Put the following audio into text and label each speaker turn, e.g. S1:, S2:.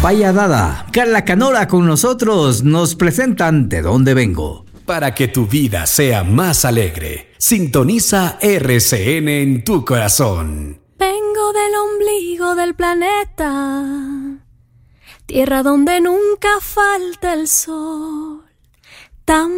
S1: Papaya Dada, Carla Canora con nosotros nos presentan De Dónde Vengo.
S2: Para que tu vida sea más alegre, sintoniza RCN en tu corazón.
S3: Vengo del ombligo del planeta, tierra donde nunca falta el sol. Tan